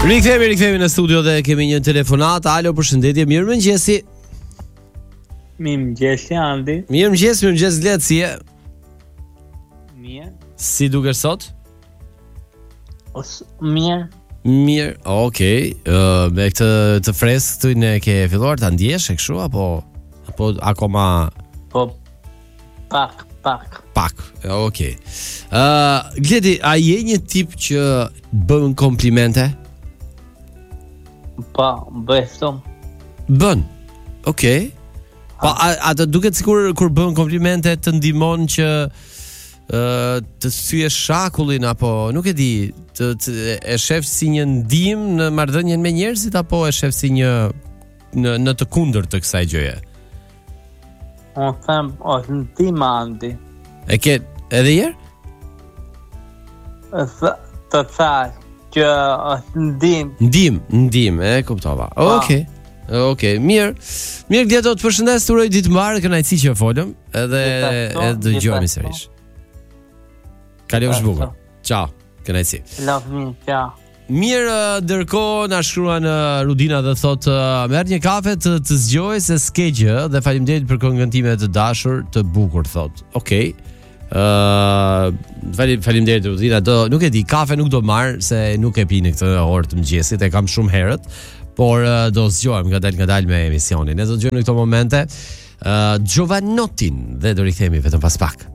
Rikthehemi në studio dhe kemi një telefonat. Alo, përshëndetje, mirëmëngjesi. Mirëmëngjesi Andi. Mirëmëngjes Glet, si je? Mirë. Si dukesh sot? Mirë. Mirë, okej. Me këtë të freskë ty ne ke filluar ta ndjesh e kështu apo akoma Po pak. Okej. Gledi, a je një tip që bën komplimente? Po, bëjtom. Bën. Okej. Po a të duket sikur kur bën komplimente të ndihmon që të thyesh shakullin apo nuk e di, e shef si një ndihmë në marrëdhënien me njerëzit apo e shef si një në të kundërt të kësaj gjëje? Unë them, është ndihmë Andi. E ke edhe herë? Të thash që është ndihmë. Ndim, e kuptova. Okej, mirë. Mirë, Gledo, të përshëndes, të uroj ditë mbarë, kënaqësi që folëm, edhe dëgjohemi sërish. Kalofsh bukur. Ciao, kënaqësi. Ciao. Mirë, ndërkohë na shkruan Rudina dhe thotë merr një kafe të zgjoj se s'ke gjë dhe faleminderit për këngën time të dashur, të bukur, thotë. Okej. Faleminderit Rudina, nuk e di, kafe nuk do marr se nuk e pi në këtë orë të mëngjesit, e kam shumë herët, por do zgjohem ngadalë me emisionin. Ne do zgjojmë në këto momente Giovannotin dhe do rikthehemi vetëm pas pak.